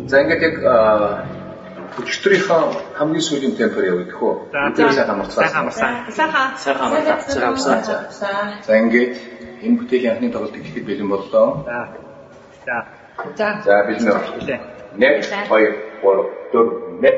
За ингээд яг өчигдрийнхөө хамгийн сүүлийн темпээр явагдах уу? За сайн хамарсан. За ингээд энэ бүтээлийн анхны тоглолт ихэд бэлэн боллоо. За бэлэн байна. 1 2 3 4